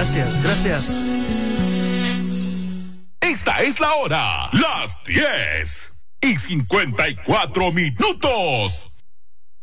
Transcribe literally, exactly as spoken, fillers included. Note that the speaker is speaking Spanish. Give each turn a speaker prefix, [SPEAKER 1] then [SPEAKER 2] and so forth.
[SPEAKER 1] Gracias, gracias.
[SPEAKER 2] Esta es la hora, las diez y cincuenta y cuatro minutos.